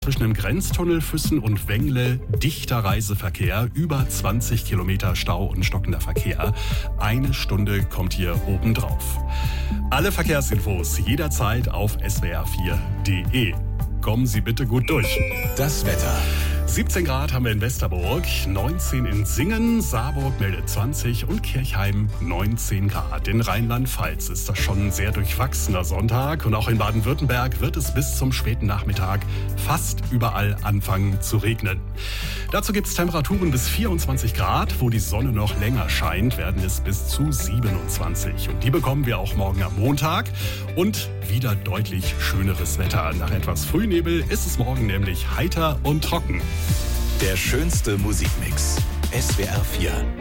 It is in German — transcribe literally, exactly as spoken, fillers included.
zwischen dem Grenztunnel Füssen und Wengle dichter Reiseverkehr, über zwanzig Kilometer Stau und stockender Verkehr. Eine Stunde kommt hier obendrauf. Alle Verkehrsinfos jederzeit auf s w r vier punkt d e. Kommen Sie bitte gut durch. Das Wetter. siebzehn Grad haben wir in Westerburg, neunzehn in Singen, Saarburg meldet zwanzig und Kirchheim neunzehn Grad. In Rheinland-Pfalz ist das schon ein sehr durchwachsener Sonntag und auch in Baden-Württemberg wird es bis zum späten Nachmittag fast überall anfangen zu regnen. Dazu gibt es Temperaturen bis vierundzwanzig Grad, wo die Sonne noch länger scheint, werden es bis zu siebenundzwanzig. Und die bekommen wir auch morgen am Montag und wieder deutlich schöneres Wetter. Nach etwas Frühnebel ist es morgen nämlich heiter und trocken. Der schönste Musikmix. S W R vier.